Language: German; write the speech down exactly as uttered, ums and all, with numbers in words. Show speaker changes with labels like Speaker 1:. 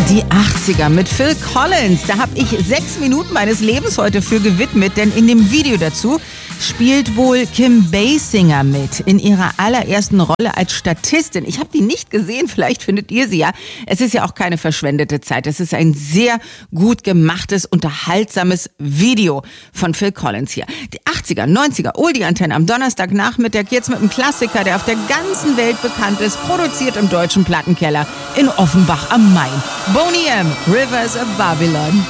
Speaker 1: Die achtziger mit Phil Collins. Da habe ich sechs Minuten meines Lebens heute für gewidmet, denn in dem Video dazu spielt wohl Kim Basinger mit in ihrer allerersten Rolle als Statistin. Ich habe die nicht gesehen, vielleicht findet ihr sie ja. Es ist ja auch keine verschwendete Zeit. Es ist ein sehr gut gemachtes, unterhaltsames Video von Phil Collins hier. Die achtziger, neunziger, Oldie-Antenne am Donnerstagnachmittag jetzt mit einem Klassiker, der auf der ganzen Welt bekannt ist, produziert im deutschen Plattenkeller in Offenbach am Main. Boney M, Rivers of Babylon.